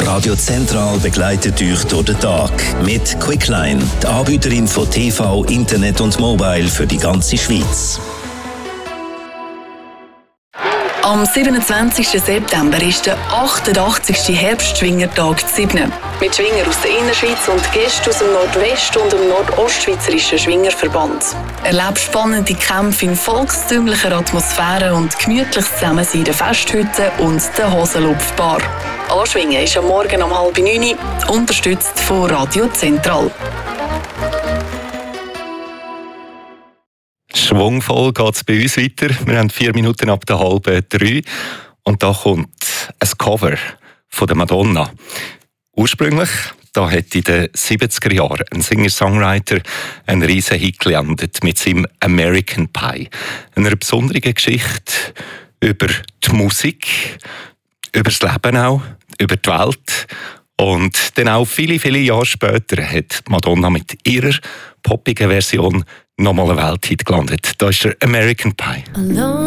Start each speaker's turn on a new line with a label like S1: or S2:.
S1: Radio Zentral begleitet euch durch den Tag mit Quickline, die Anbieterin von TV, Internet und Mobile für die ganze Schweiz.
S2: Am 27. September ist der 88. Herbstschwingertag zu Sibnen. Mit Schwinger aus der Innerschweiz und Gästen aus dem Nordwest- und dem Nordostschweizerischen Schwingerverband. Erlebt spannende Kämpfe in volkstümlicher Atmosphäre und gemütliches Zusammensein in der Festhütte und der Hosenlupfbar. Anschwingen ist am Morgen um 8:30 Uhr, unterstützt von Radio Zentral.
S3: Schwungvoll geht es bei uns weiter. Wir haben 4 Minuten ab der 2:30 und da kommt ein Cover von der Madonna. Ursprünglich, da hat in den 70er Jahren ein Singer-Songwriter einen riesen Hit gelandet mit seinem American Pie. Eine besondere Geschichte über die Musik, über das Leben auch, über die Welt. Und dann auch viele, viele Jahre später hat Madonna mit ihrer poppigen Version nochmal eine Welthit gelandet. Da ist der American Pie.